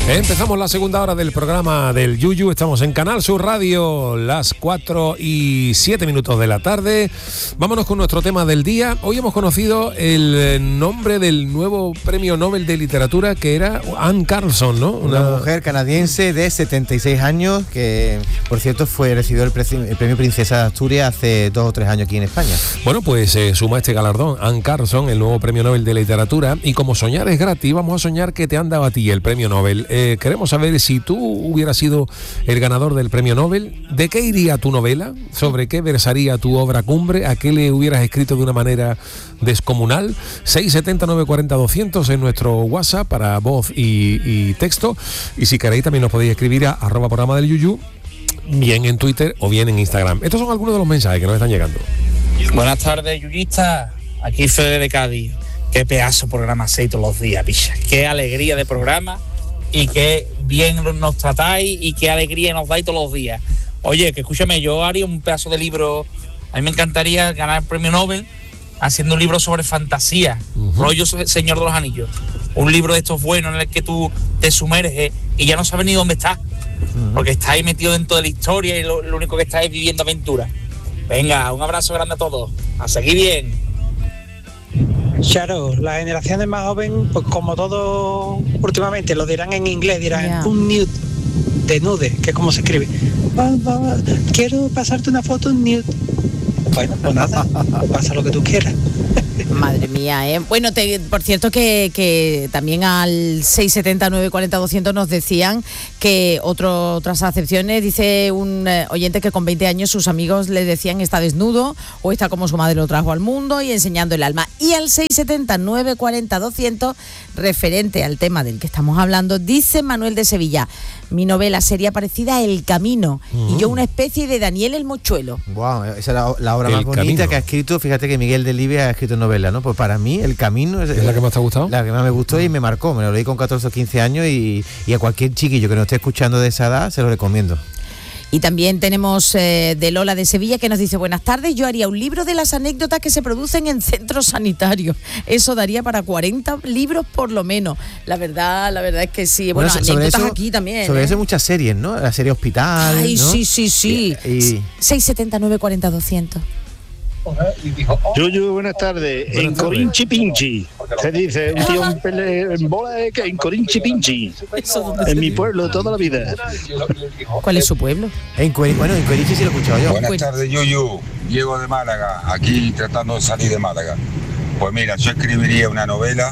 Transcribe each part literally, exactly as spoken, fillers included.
Empezamos la segunda hora del programa del Yuyu. Estamos en Canal Sur Radio, las cuatro y siete minutos de la tarde. Vámonos con nuestro tema del día. Hoy hemos conocido el nombre del nuevo premio Nobel de Literatura, que era Anne Carlson, ¿no? Una, Una mujer canadiense de setenta y seis años que, por cierto, fue recibió el, pre- el premio Princesa de Asturias hace dos o tres años aquí en España. Bueno, pues eh, suma este galardón Anne Carlson, el nuevo premio Nobel de Literatura. Y como soñar es gratis, vamos a soñar que te han dado a ti el premio Nobel. Eh, queremos saber si tú hubieras sido el ganador del premio Nobel, ¿de qué iría tu novela? ¿Sobre qué versaría tu obra cumbre? ¿A qué le hubieras escrito de una manera descomunal? seis siete cero nueve cuatro cero doscientos en nuestro WhatsApp para voz y, y texto. Y si queréis también nos podéis escribir a arroba programa del Yuyu, bien en Twitter o bien en Instagram. Estos son algunos de los mensajes que nos están llegando. Buenas tardes, Yuyista. Aquí Fede de Cádiz. Qué pedazo de programa hacéis todos los días, picha. Qué alegría de programa y qué bien nos tratáis y qué alegría nos dais todos los días. Oye, que escúchame, yo haría un pedazo de libro. A mí me encantaría ganar el premio Nobel haciendo un libro sobre fantasía, uh-huh. rollo Señor de los Anillos. Un libro de estos buenos en el que tú te sumerges y ya no sabes ni dónde estás, uh-huh. porque estás ahí metido dentro de la historia y lo, lo único que estás es viviendo aventuras. Venga, un abrazo grande a todos. A seguir bien. Claro, las generaciones más jóvenes, pues como todo últimamente, lo dirán en inglés, dirán yeah. un nude, de nude, que es como se escribe. Va, va, va, quiero pasarte una foto, un nude. Bueno, pues nada, pues pasa lo que tú quieras. Madre mía, ¿eh? Bueno, te, por cierto que, que también al seis siete cero nueve cuatro cero doscientos nos decían que otro, otras acepciones, dice un eh, oyente que con veinte años sus amigos le decían está desnudo o está como su madre lo trajo al mundo y enseñando el alma. Y al seis siete cero nueve cuatro cero doscientos, referente al tema del que estamos hablando, dice Manuel de Sevilla, mi novela sería parecida a El Camino uh-huh. y yo una especie de Daniel el Mochuelo. Wow, esa es la, la obra el más bonita camino. Que ha escrito, fíjate que Miguel Delibes ha escrito novela, ¿no? Pues para mí El Camino es, ¿Es la que más te ha gustado? La que más me gustó y me marcó, me lo leí con catorce o quince años y, y a cualquier chiquillo que no esté escuchando de esa edad se lo recomiendo. Y también tenemos eh, de Lola de Sevilla que nos dice, buenas tardes, yo haría un libro de las anécdotas que se producen en centros sanitarios. Eso daría para cuarenta libros por lo menos. La verdad, la verdad es que sí. Bueno, bueno anécdotas eso, aquí también. Sobre ¿eh? eso hay muchas series, ¿no? La serie Hospital, Ay, ¿no? sí, sí, sí. Y, y... seis siete cero nueve cuatro cero doscientos. Yuyu, buenas tardes. Buenas en tardes. Corinchi Pinchi. Se dice un tío en, pele, en bola de que en Corinchi Pinchi. En mi pueblo toda la vida. ¿Cuál es su pueblo? En Cueri, bueno, en Corinchi sí lo he escuchado yo. Buenas tardes, Yuyu. Llego de Málaga, aquí tratando de salir de Málaga. Pues mira, yo escribiría una novela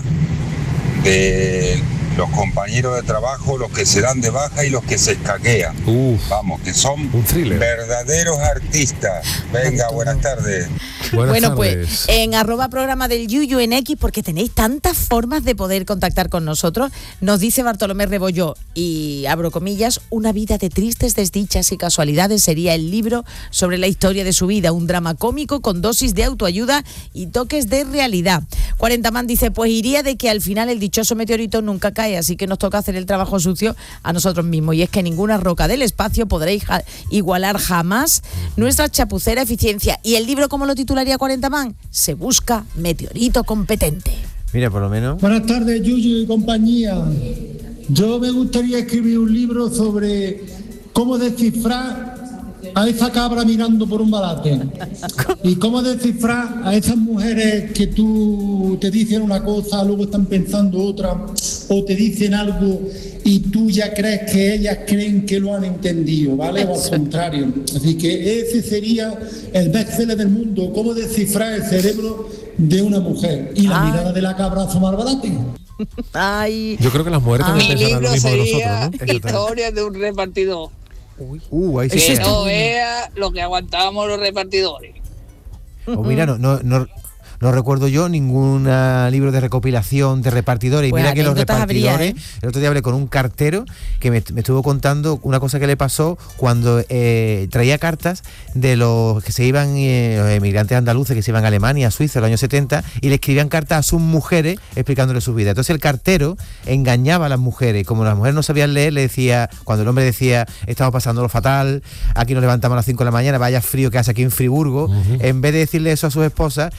de los compañeros de trabajo, los que se dan de baja y los que se escaquean. Uf, vamos, que son verdaderos artistas. Venga, buenas tardes. Buenas bueno, tardes. Pues en arroba programa del Yuyu en X, porque tenéis tantas formas de poder contactar con nosotros, nos dice Bartolomé Rebolló, y abro comillas, una vida de tristes desdichas y casualidades sería el libro sobre la historia de su vida, un drama cómico con dosis de autoayuda y toques de realidad. cuarenta man dice, pues iría de que al final el dichoso meteorito nunca cae, así que nos toca hacer el trabajo sucio a nosotros mismos, y es que ninguna roca del espacio podréis ja- igualar jamás nuestra chapucera eficiencia. ¿Y el libro cómo lo titularía cuarenta man? Se busca meteorito competente. Mira, por lo menos. Buenas tardes, Yuyu y compañía. Yo me gustaría escribir un libro sobre cómo descifrar a esa cabra mirando por un balate y cómo descifrar a esas mujeres que tú te dicen una cosa, luego están pensando otra, o te dicen algo y tú ya crees que ellas creen que lo han entendido, ¿vale? O al contrario. Así que ese sería el bestseller del mundo, cómo descifrar el cerebro de una mujer y la ah. mirada de la cabra asomar al balate. Ay. Yo creo que las mujeres también pensarán lo mismo de nosotros, ¿no? Historia de un repartidor. Uy, uh, ahí sí que no vea lo que aguantábamos los repartidores. Oh, mira, no, no, no, no recuerdo yo ningún libro de recopilación de repartidores. Pues y mira que los repartidores, habría, ¿eh? El otro día hablé con un cartero que me, me estuvo contando una cosa que le pasó cuando eh, traía cartas de los que se iban, eh, los emigrantes andaluces que se iban a Alemania, a Suiza en los años setenta, y le escribían cartas a sus mujeres explicándole su vida. Entonces el cartero engañaba a las mujeres, como las mujeres no sabían leer, le decía, cuando el hombre decía, estamos pasándolo fatal, aquí nos levantamos a las cinco de la mañana, vaya frío que hace aquí en Friburgo, uh-huh. En vez de decirle eso a sus esposas, le decía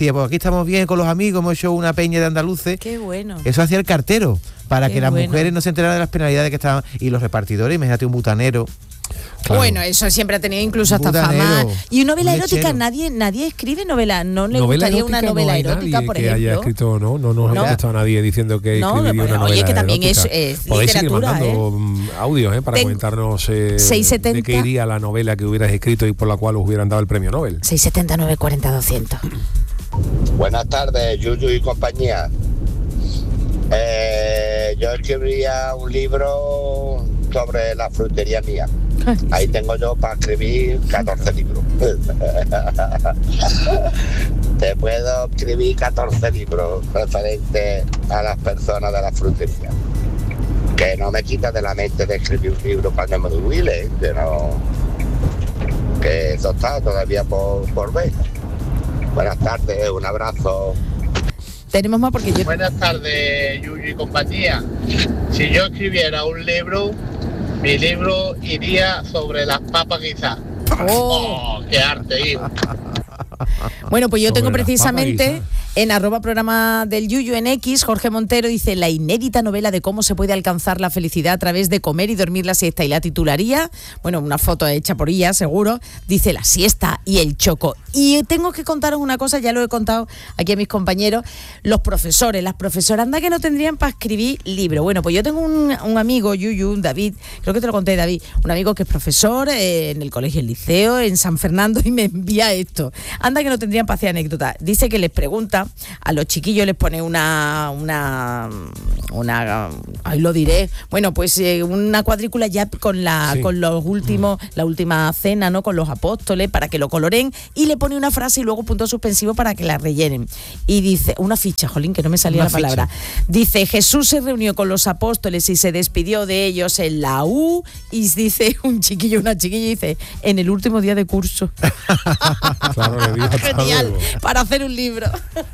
decía, pues aquí estamos bien con los amigos, hemos hecho una peña de andaluces. Qué bueno. Eso hacía el cartero, para Qué que las bueno. mujeres no se enteraran de las penalidades que estaban. Y los repartidores, imagínate un butanero. Claro. Bueno, eso siempre ha tenido incluso hasta Butanero, fama. Y novela un erótica, lechero. nadie nadie escribe novela. ¿No le Novela gustaría erótica una novela no hay erótica, nadie por que ejemplo? haya escrito, no, no nos ha No. contestado nadie diciendo que No, escribiría bueno, una oye, novela que también es- erótica. es Podéis seguir literatura, mandando mm, audios eh, para Ten- comentarnos eh, seiscientos setenta. de qué iría la novela que hubieras escrito y por la cual os hubieran dado el premio Nobel. seis setenta nueve cuarenta doscientos. Buenas tardes, Yuyu y compañía. Eh, yo escribiría un libro sobre la frutería mía. Ahí tengo yo para escribir catorce libros. Te puedo escribir catorce libros referentes a las personas de la frutería. Que no me quita de la mente de escribir un libro cuando me jubile, que no. Que eso está todavía por, por ver. Buenas tardes, un abrazo. Tenemos más porque yo... Buenas tardes, Yuyu y compañía. Si yo escribiera un libro, mi libro iría sobre las papas guisadas. Oh. ¡Oh, qué arte, hijo! Bueno, pues yo Sobre tengo las precisamente papas guisadas. en arroba programa del Yuyu en X, Jorge Montero dice la inédita novela de cómo se puede alcanzar la felicidad a través de comer y dormir la siesta, y la titularía, bueno, una foto hecha por ella, seguro, dice La siesta y el choco. Y tengo que contaros una cosa, ya lo he contado aquí a mis compañeros, los profesores, las profesoras, anda que no tendrían para escribir libros. Bueno, pues yo tengo un, un amigo, Yuyu, David, creo que te lo conté, David, un amigo que es profesor eh, en el colegio, el liceo, en San Fernando, y me envía esto. Anda que no tendrían para hacer anécdotas. Dice que les pregunta a los chiquillos, les pone una una una ahí lo diré, bueno, pues eh, una cuadrícula ya con la Sí. con los últimos, la última cena, ¿no? Con los apóstoles, para que lo coloren, y le pone una frase y luego punto suspensivo para que la rellenen. Y dice, una ficha, jolín, que no me salía Una la palabra. Dice, Jesús se reunió con los apóstoles y se despidió de ellos en la U, y dice un chiquillo, una chiquilla, dice, en el último día de curso. Claro, le digo hasta Genial, luego. para hacer un libro.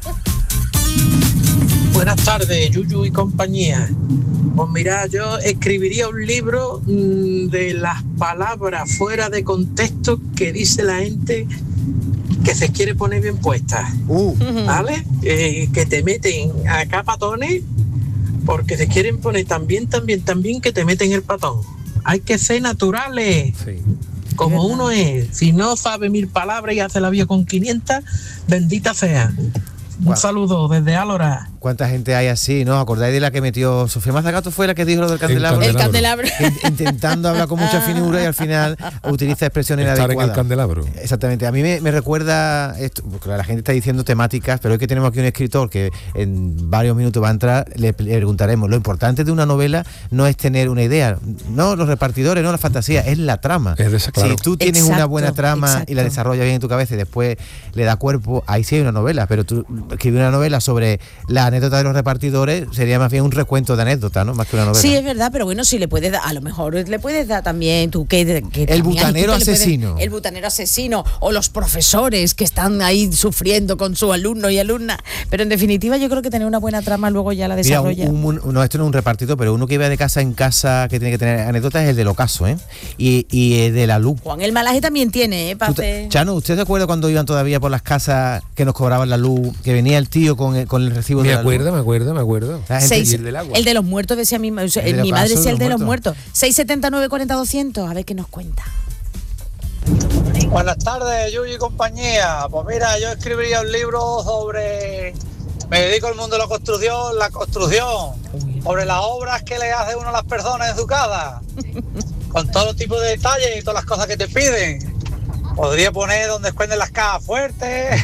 Buenas tardes, Yuyu y compañía. Pues mira, yo escribiría un libro mmm, de las palabras fuera de contexto que dice la gente que se quiere poner bien puestas. Uh. ¿Vale? Eh, que te meten a capatones porque se quieren poner tan bien, tan bien, tan bien que te meten el patón. Hay que ser naturales. Sí. Como uno es. Si no sabe mil palabras y hace la vida con quinientas, bendita sea. Un Guau. saludo desde Álora. ¿Cuánta gente hay así, no? ¿Acordáis de la que metió Sofía Mazagato? Fue la que dijo lo del candelabro. El candelabro. In- Intentando hablar con mucha finura y al final utiliza expresiones Estar en el inadecuadas. candelabro. Exactamente. A mí me, me recuerda esto, porque la gente está diciendo temáticas, pero hoy que tenemos aquí un escritor que en varios minutos va a entrar, le, le preguntaremos. Lo importante de una novela no es tener una idea, no los repartidores, no la fantasía, es la trama. Es de esa, claro. Si tú tienes Exacto, una buena trama exacto. y la desarrollas bien en tu cabeza y después le da cuerpo, ahí sí hay una novela. Pero tú escribir una novela sobre la anécdota de los repartidores sería más bien un recuento de anécdotas, ¿no? Más que una novela. Sí, es verdad, pero bueno, si le puedes dar, a lo mejor le puedes dar también tú que, que El también butanero hay tú que le puedes- asesino. el butanero asesino, o los profesores que están ahí sufriendo con sus alumnos y alumnas. Pero en definitiva, yo creo que tener una buena trama luego ya la Mira, un- desarrolla. un- un- no, esto no es un repartido, pero uno que iba de casa en casa que tiene que tener anécdotas es el del ocaso, ¿eh? Y, y el de la luz. Juan el Malaje también tiene, ¿eh? Pa' Tú te- hacer- Chano, ¿usted se acuerda cuando iban todavía por las casas que nos cobraban la luz, que venía el tío con el, con el recibo Me de la acuerdo, luz? me acuerdo, me acuerdo. La gente- Seis- Y el del agua. el de los muertos decía mi, o sea, El de mi los madre casos decía de el de los los muertos. seis setenta nueve cuarenta doscientos, a ver qué nos cuenta. Buenas tardes, Yuyu y compañía. Pues mira, yo escribiría un libro sobre... Me dedico al mundo de la construcción, la construcción, sobre las obras que le hace uno a las personas en su casa, con todo tipo de detalles y todas las cosas que te piden. Podría poner donde esconden las cajas fuertes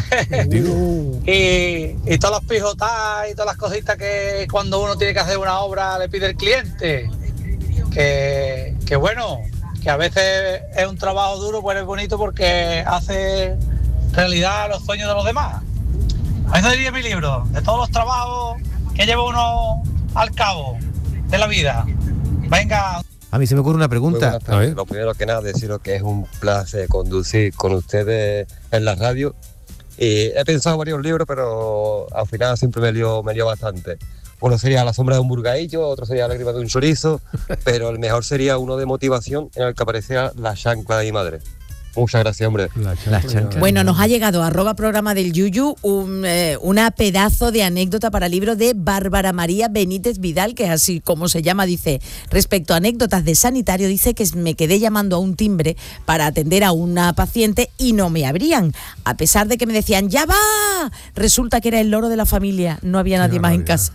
y, y todos los pijotas y todas las cositas que cuando uno tiene que hacer una obra le pide el cliente. Que, que bueno, que a veces es un trabajo duro, pero es bonito porque hace realidad los sueños de los demás. Eso diría mi libro, de todos los trabajos que lleva uno al cabo de la vida. Venga. A mí se me ocurre una pregunta. A ver. Lo primero que nada, deciros que es un placer conducir con ustedes en la radio. Y he pensado varios libros, pero al final siempre me lío, me lío bastante. Uno sería La sombra de un burgaillo, otro sería La lágrima de un chorizo, pero el mejor sería uno de motivación en el que aparecía la chancla de mi madre. Muchas gracias, hombre. Las chanclas. Bueno, nos ha llegado a arroba programa del Yuyu un, eh, una pedazo de anécdota para libro de Bárbara María Benítez Vidal, que es así como se llama. Dice, respecto a anécdotas de sanitario, dice que me quedé llamando a un timbre para atender a una paciente y no me abrían, a pesar de que me decían, ¡ya va! Resulta que era el loro de la familia, no había nadie más en casa.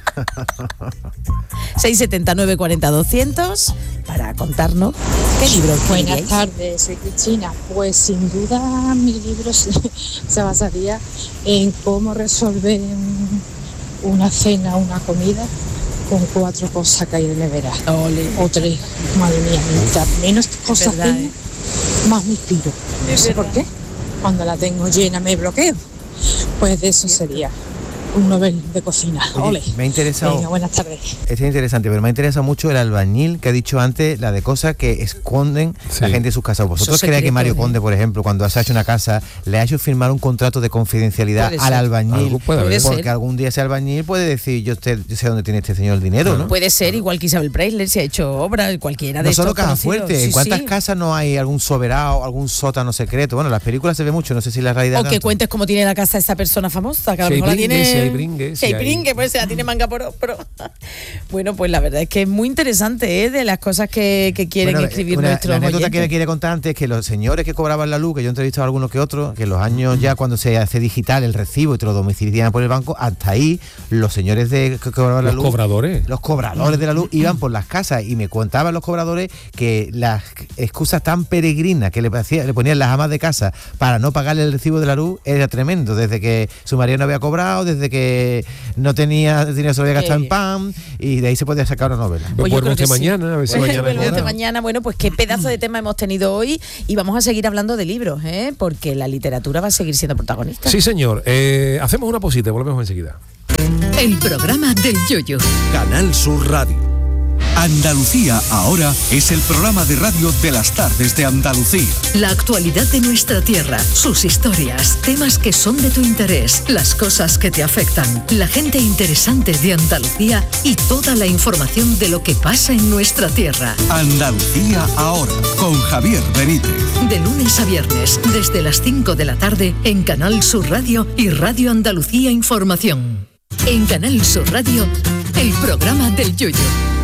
seis setenta y nueve cuarenta doscientos para contarnos qué libro Buenas tardes, soy Cristina. Pues sin duda mi libro se, se basaría en cómo resolver un, una cena, una comida con cuatro cosas que hay en la nevera. Ole. O tres, madre mía, mientras menos cosas tengo, más me inspiro. No sé por qué. Cuando la tengo llena me bloqueo. Pues de eso sería un novel de cocina. Ole. Me ha interesado. Venga, buenas tardes. Este es interesante, pero me ha interesado mucho el albañil que ha dicho antes, la de cosas que esconden sí. la gente de sus casas. ¿Vosotros creéis que Mario Conde, por ejemplo, cuando se ha hecho una casa, le ha hecho firmar un contrato de confidencialidad al albañil? Puede porque ser. Algún día ese albañil puede decir, yo, usted, yo sé dónde tiene este señor el dinero, ¿no? Puede ser, igual que Isabel Preisler se ha hecho obra, cualquiera de no estos. No solo caja fuerte, ¿en sí, cuántas sí. casas no hay algún soberano, algún sótano secreto? Bueno, en las películas se ve mucho, no sé si la realidad. O que tanto. Cuentes cómo tiene la casa esa persona famosa, que a lo mejor la tiene. Si hay bringue, si hay bringue, pues se la tiene manga por hombro. Bueno, pues la verdad es que es muy interesante, ¿eh? De las cosas que, que quieren bueno, escribir una, nuestros La anécdota oyentes. que me quiere contar antes es que los señores que cobraban la luz, que yo he entrevistado a algunos que otros, que en los años ya cuando se hace digital el recibo y te lo domicilian por el banco, hasta ahí los señores de que cobraban la los luz. Los cobradores. Los cobradores de la luz iban por las casas y me contaban los cobradores que las excusas tan peregrinas que le, hacía, le ponían las amas de casa para no pagarle el recibo de la luz era tremendo. Desde que su marido no había cobrado, desde que no tenía dinero, se lo había gastado eh. en pan, y de ahí se podía sacar una novela. Pues vuelvo usted mañana, a ver si mañana. Vuelvo usted mañana. Bueno, pues qué pedazo de tema hemos tenido hoy y vamos a seguir hablando de libros, ¿eh? Porque la literatura va a seguir siendo protagonista. Sí, señor. Eh, hacemos una pausita y volvemos enseguida. El programa del Yoyo. Canal Sur Radio. Andalucía ahora es el programa de radio de las tardes de Andalucía. La actualidad de nuestra tierra, sus historias, temas que son de tu interés, las cosas que te afectan, la gente interesante de Andalucía y toda la información de lo que pasa en nuestra tierra. Andalucía ahora, con Javier Benítez. De lunes a viernes, desde las cinco de la tarde, en Canal Sur Radio y Radio Andalucía Información. En Canal Sur Radio, el programa del Yoyo.